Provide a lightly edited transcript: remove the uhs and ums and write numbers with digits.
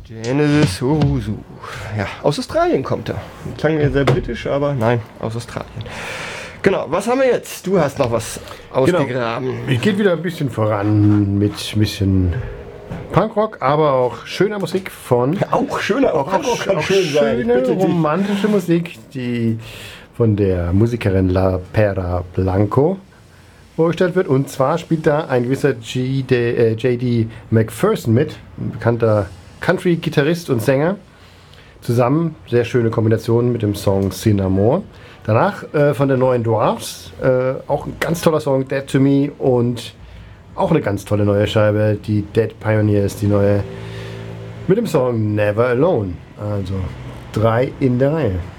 Genesis Owusu. Ja, aus Australien kommt er. Klang mir sehr britisch, aber nein, aus Australien. Genau, was haben wir jetzt? Du hast noch was ausgegraben. Genau. Es geht wieder ein bisschen voran mit ein bisschen Punkrock, aber auch schöner Musik von... Auch schöner, auch Punkrock kann schön sein. Schöne, romantische Musik, die von der Musikerin La Pera Blanco vorgestellt wird. Und zwar spielt da ein gewisser J.D. McPherson mit, ein bekannter Country-Gitarrist und Sänger. Zusammen sehr schöne Kombination mit dem Song Cinnamon. Danach von der neuen Dwarfs, auch ein ganz toller Song, Dead to Me, und auch eine ganz tolle neue Scheibe, die Dead Pioneers, die neue, mit dem Song Never Alone. Also 3 in der Reihe.